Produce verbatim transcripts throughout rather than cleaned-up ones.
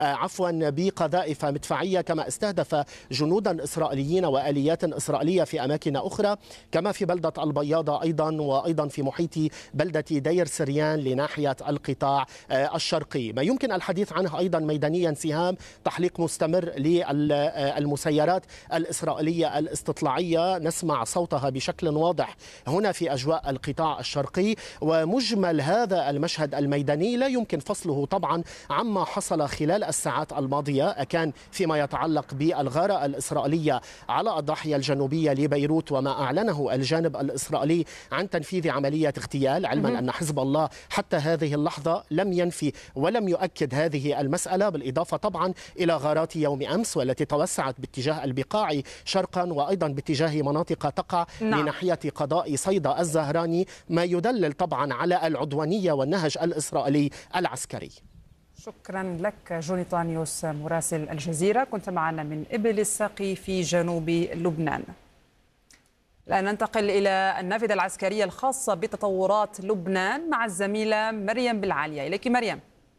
عفوا بقذائف مدفعية، كما استهدف جنودا إسرائيليين وآليات إسرائيلية في أماكن أخرى، كما في بلدة البياضة أيضا، وأيضا في محيط بلدة دير سريان لناحية القطاع الشرقي. ما يمكن الحديث عنه أيضا ميدانيا سهام تحليق مستمر للمسيرات الإسرائيلية الاستطلاعية، نسمع صوتها بشكل واضح هنا في أجواء القطاع الشرقي. ومجمل هذا المشهد الميداني لا يمكن فصله طبعا عما حصل خلال الساعات الماضية، أكان فيما يتعلق بالغارة الإسرائيلية على الضاحية الجنوبية لبيروت وما أعلنه الجانب الإسرائيلي عن تنفيذ عملية اغتيال، علما أن حزب الله حتى هذه اللحظة لم ينفي ولم يؤكد هذه المسألة، بالإضافة طبعا إلى غارات يوم أمس والتي توسعت باتجاه البقاع شرقا وأيضا باتجاه مناطق تقع نعم. لناحية قضاء صيدا الزهراني، ما يدلل طبعا على العدوانية والنهج الإسرائيلي العسكري. شكرا لك جوني طانيوس مراسل الجزيرة، كنت معنا من إبل الساقي في جنوب لبنان. الآن ننتقل إلى النافذة العسكرية الخاصة بتطورات لبنان مع الزميلة مريم بالعالية. إليك مريم.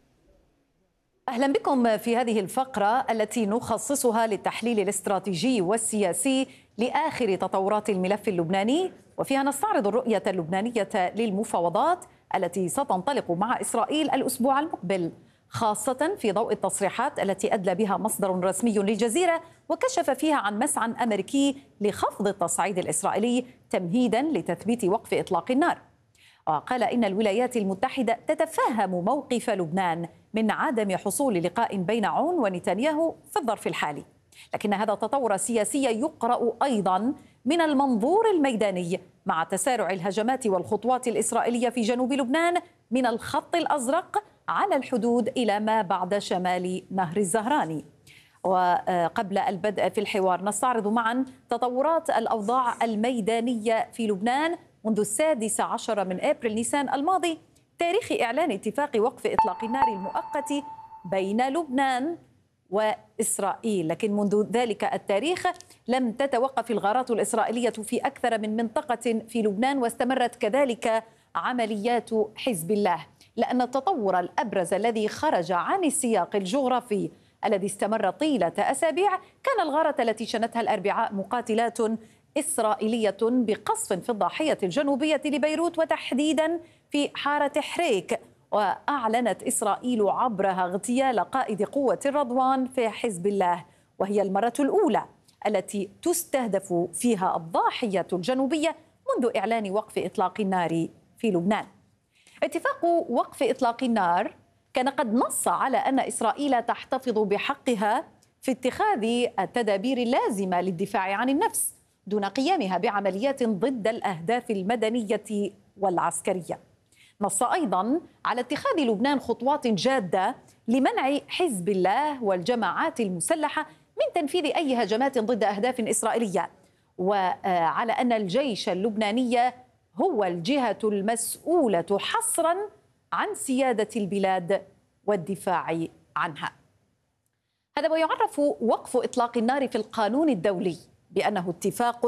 أهلا بكم في هذه الفقرة التي نخصصها للتحليل الاستراتيجي والسياسي لآخر تطورات الملف اللبناني، وفيها نستعرض الرؤية اللبنانية للمفاوضات التي ستنطلق مع إسرائيل الأسبوع المقبل، خاصة في ضوء التصريحات التي أدلى بها مصدر رسمي للجزيرة وكشف فيها عن مسعى أمريكي لخفض التصعيد الإسرائيلي تمهيدا لتثبيت وقف إطلاق النار. وقال إن الولايات المتحدة تتفهم موقف لبنان من عدم حصول لقاء بين عون ونتنياهو في الظرف الحالي، لكن هذا التطور السياسي يقرأ أيضا من المنظور الميداني مع تسارع الهجمات والخطوات الإسرائيلية في جنوب لبنان من الخط الأزرق على الحدود إلى ما بعد شمال نهر الزهراني. وقبل البدء في الحوار نستعرض معا تطورات الأوضاع الميدانية في لبنان منذ السادس عشر من أبريل نيسان الماضي، تاريخ إعلان اتفاق وقف إطلاق النار المؤقت بين لبنان وإسرائيل. لكن منذ ذلك التاريخ لم تتوقف الغارات الإسرائيلية في أكثر من منطقة في لبنان، واستمرت كذلك عمليات حزب الله، لأن التطور الأبرز الذي خرج عن السياق الجغرافي الذي استمر طيلة أسابيع كان الغارة التي شنتها الأربعاء مقاتلات إسرائيلية بقصف في الضاحية الجنوبية لبيروت، وتحديدا في حارة حريك. وأعلنت إسرائيل عبرها اغتيال قائد قوة الرضوان في حزب الله، وهي المرة الأولى التي تستهدف فيها الضاحية الجنوبية منذ إعلان وقف إطلاق النار في لبنان. اتفاق وقف إطلاق النار كان قد نص على أن إسرائيل تحتفظ بحقها في اتخاذ التدابير اللازمة للدفاع عن النفس دون قيامها بعمليات ضد الأهداف المدنية والعسكرية. نص أيضا على اتخاذ لبنان خطوات جادة لمنع حزب الله والجماعات المسلحة من تنفيذ أي هجمات ضد أهداف إسرائيلية، وعلى أن الجيش اللبناني هو الجهة المسؤولة حصرا عن سيادة البلاد والدفاع عنها. هذا ويعرف وقف إطلاق النار في القانون الدولي بأنه اتفاق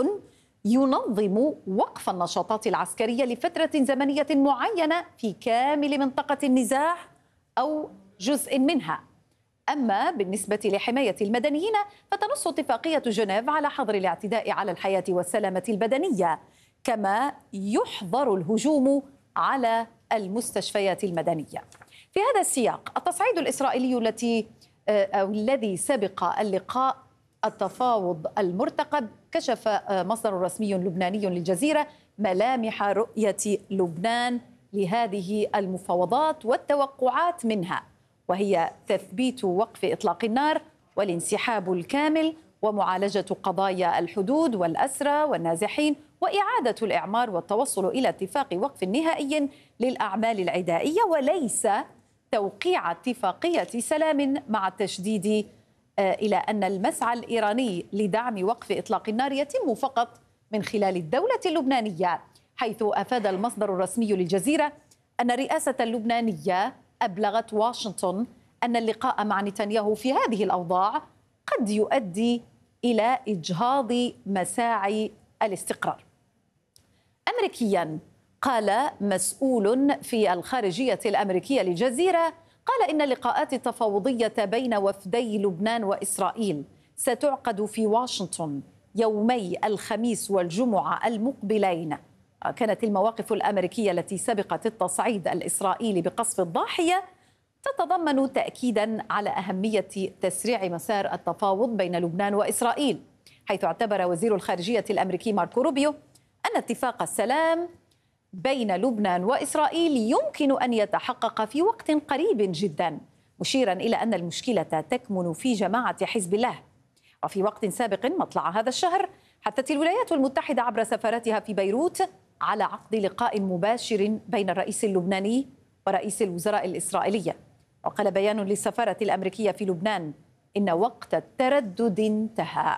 ينظم وقف النشاطات العسكرية لفترة زمنية معينة في كامل منطقة النزاع أو جزء منها. أما بالنسبة لحماية المدنيين فتنص اتفاقية جنيف على حظر الاعتداء على الحياة والسلامة البدنية، كما يحظر الهجوم على المستشفيات المدنية. في هذا السياق التصعيد الإسرائيلي التي أو الذي سبق اللقاء التفاوض المرتقب كشف مصدر رسمي لبناني للجزيرة ملامح رؤية لبنان لهذه المفاوضات والتوقعات منها، وهي تثبيت وقف إطلاق النار والانسحاب الكامل ومعالجة قضايا الحدود والأسرى والنازحين وإعادة الإعمار والتوصل إلى اتفاق وقف نهائي للأعمال العدائية، وليس توقيع اتفاقية سلام، مع التشديد إلى أن المسعى الإيراني لدعم وقف إطلاق النار يتم فقط من خلال الدولة اللبنانية، حيث أفاد المصدر الرسمي للجزيرة أن الرئاسة اللبنانية أبلغت واشنطن أن اللقاء مع نتنياهو في هذه الأوضاع قد يؤدي إلى إجهاض مساعي الاستقرار. أمريكياً، قال مسؤول في الخارجية الأمريكية للجزيرة قال إن اللقاءات التفاوضية بين وفدي لبنان وإسرائيل ستعقد في واشنطن يومي الخميس والجمعة المقبلين. كانت المواقف الأمريكية التي سبقت التصعيد الإسرائيلي بقصف الضاحية تتضمن تأكيدا على أهمية تسريع مسار التفاوض بين لبنان وإسرائيل، حيث اعتبر وزير الخارجية الأمريكي ماركو روبيو أن اتفاق السلام بين لبنان وإسرائيل يمكن أن يتحقق في وقت قريب جدا، مشيرا إلى أن المشكلة تكمن في جماعة حزب الله. وفي وقت سابق مطلع هذا الشهر حثت الولايات المتحدة عبر سفارتها في بيروت على عقد لقاء مباشر بين الرئيس اللبناني ورئيس الوزراء الإسرائيلية. وقال بيان للسفارة الأمريكية في لبنان إن وقت التردد انتهى.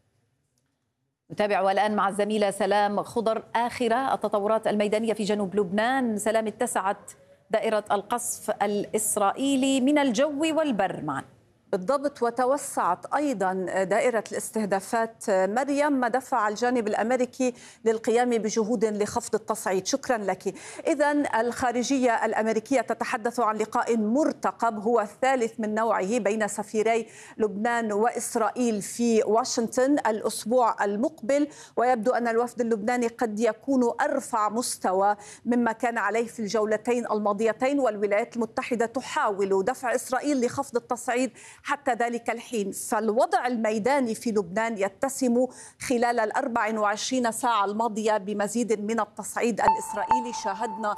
نتابع الآن مع الزميلة سلام خضر آخر التطورات الميدانية في جنوب لبنان. سلام، اتسعت دائرة القصف الإسرائيلي من الجو والبر معا. بالضبط، وتوسعت أيضا دائرة الاستهدافات مريم، ما دفع الجانب الأمريكي للقيام بجهود لخفض التصعيد. شكرا لك. إذن الخارجية الأمريكية تتحدث عن لقاء مرتقب هو الثالث من نوعه بين سفيري لبنان وإسرائيل في واشنطن الأسبوع المقبل، ويبدو أن الوفد اللبناني قد يكون أرفع مستوى مما كان عليه في الجولتين الماضيتين، والولايات المتحدة تحاول دفع إسرائيل لخفض التصعيد حتى ذلك الحين. فالوضع الميداني في لبنان يتسم خلال الأربع وعشرين ساعة الماضية بمزيد من التصعيد الإسرائيلي. شاهدنا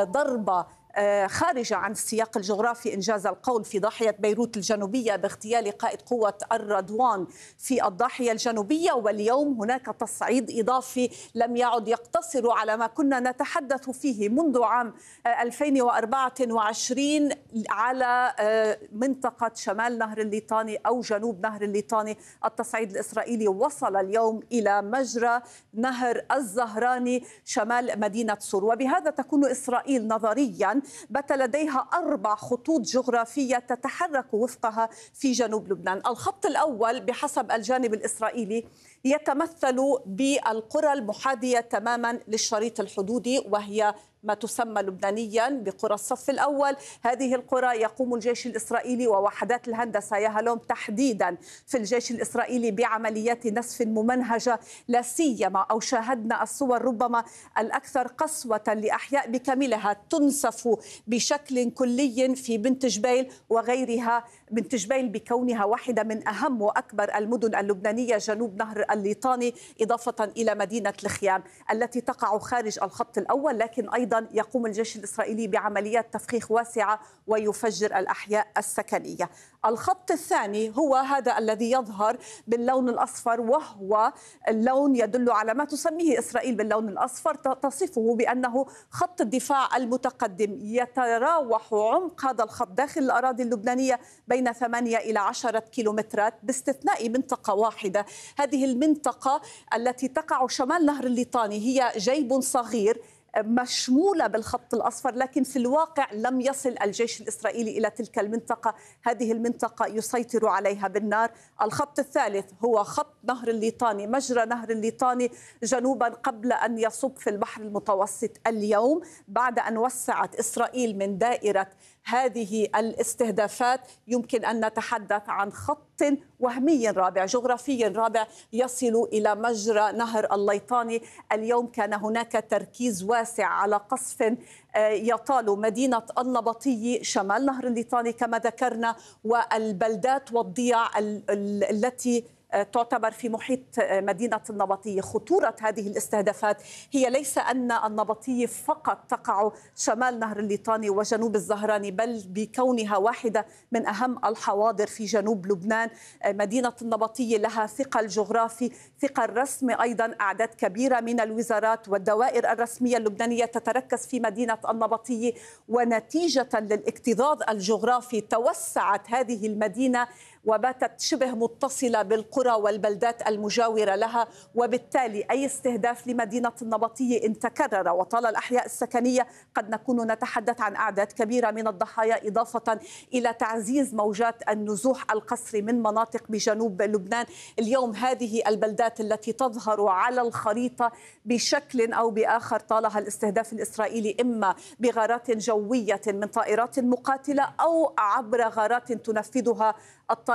ضربة خارجة عن السياق الجغرافي إنجاز القول في ضاحية بيروت الجنوبية باغتيال قائد قوة الرضوان في الضاحية الجنوبية، واليوم هناك تصعيد إضافي لم يعد يقتصر على ما كنا نتحدث فيه منذ عام ألفين وأربعة وعشرين على منطقة شمال نهر الليطاني أو جنوب نهر الليطاني. التصعيد الإسرائيلي وصل اليوم إلى مجرى نهر الزهراني شمال مدينة صور، وبهذا تكون إسرائيل نظرياً بات لديها أربع خطوط جغرافية تتحرك وفقها في جنوب لبنان. الخط الأول بحسب الجانب الإسرائيلي يتمثل بالقرى المحاذية تماما للشريط الحدودي، وهي ما تسمى لبنانيا بقرى الصف الأول. هذه القرى يقوم الجيش الإسرائيلي ووحدات الهندسة يهلوم تحديدا في الجيش الإسرائيلي بعمليات نسف ممنهجة، لا سيما أو شاهدنا الصور ربما الأكثر قسوة لأحياء بكاملها تنسف بشكل كلي في بنت جبيل وغيرها. بنت جبيل بكونها واحدة من أهم وأكبر المدن اللبنانية جنوب نهر الليطاني، إضافة إلى مدينة الخيام التي تقع خارج الخط الأول، لكن أيضا يقوم الجيش الإسرائيلي بعمليات تفخيخ واسعة ويفجر الأحياء السكنية. الخط الثاني هو هذا الذي يظهر باللون الأصفر، وهو اللون يدل على ما تسميه إسرائيل باللون الأصفر، تصفه بأنه خط الدفاع المتقدم. يتراوح عمق هذا الخط داخل الأراضي اللبنانية بين ثمانية إلى عشرة كيلومترات باستثناء منطقة واحدة. هذه المنطقة التي تقع شمال نهر الليطاني هي جيب صغير مشمولة بالخط الأصفر، لكن في الواقع لم يصل الجيش الإسرائيلي إلى تلك المنطقة. هذه المنطقة يسيطر عليها بالنار. الخط الثالث هو خط نهر الليطاني، مجرى نهر الليطاني جنوبا قبل أن يصب في البحر المتوسط. اليوم بعد أن وسعت إسرائيل من دائرة هذه الاستهدافات يمكن أن نتحدث عن خط وهمي رابع جغرافي رابع يصل إلى مجرى نهر الليطاني. اليوم كان هناك تركيز واسع على قصف يطال مدينة النبطي شمال نهر الليطاني كما ذكرنا، والبلدات والضياع التي تعتبر في محيط مدينة النبطية. خطورة هذه الاستهدافات هي ليس أن النبطية فقط تقع شمال نهر الليطاني وجنوب الزهراني، بل بكونها واحدة من أهم الحواضر في جنوب لبنان. مدينة النبطية لها ثقل جغرافي، ثقل رسمي أيضا. أعداد كبيرة من الوزارات والدوائر الرسمية اللبنانية تتركز في مدينة النبطية، ونتيجة للاكتظاظ الجغرافي توسعت هذه المدينة وباتت شبه متصلة بالقرى والبلدات المجاورة لها، وبالتالي أي استهداف لمدينة النبطية إن تكرر وطال الأحياء السكنية قد نكون نتحدث عن أعداد كبيرة من الضحايا، إضافة إلى تعزيز موجات النزوح القسري من مناطق بجنوب لبنان. اليوم هذه البلدات التي تظهر على الخريطة بشكل أو بآخر طالها الاستهداف الإسرائيلي، إما بغارات جوية من طائرات مقاتلة أو عبر غارات تنفذها الطائرات